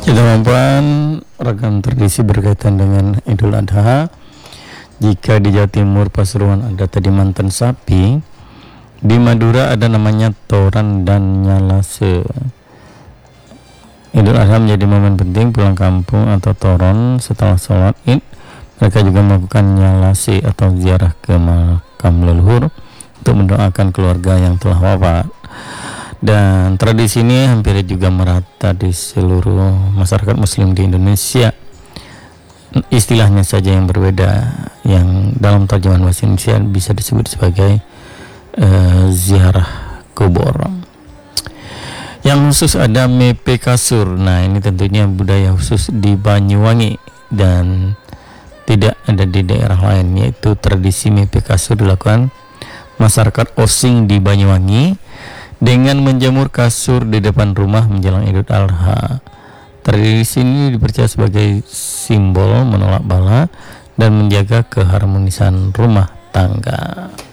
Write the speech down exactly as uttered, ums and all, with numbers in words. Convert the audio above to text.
Kemampuan ragam tradisi berkaitan dengan Idul Adha. Jika di Jawa Timur Pasuruan ada tadi mantan sapi, di Madura ada namanya toran dan nyalase. Idul Adha menjadi momen penting pulang kampung atau toron. Setelah sholat Id, mereka juga melakukan nyalase atau ziarah ke makam leluhur untuk mendoakan keluarga yang telah wafat. Dan tradisi ini hampir juga merata di seluruh masyarakat muslim di Indonesia. Istilahnya saja yang berbeda, yang dalam terjemahan bahasa Indonesia bisa disebut sebagai uh, ziarah kubur. Yang khusus ada mepe kasur. Nah, ini tentunya budaya khusus di Banyuwangi dan tidak ada di daerah lain, yaitu tradisi mepe kasur dilakukan masyarakat Osing di Banyuwangi dengan menjemur kasur di depan rumah menjelang Idul Adha. Tradisi ini dipercaya sebagai simbol menolak bala dan menjaga keharmonisan rumah tangga.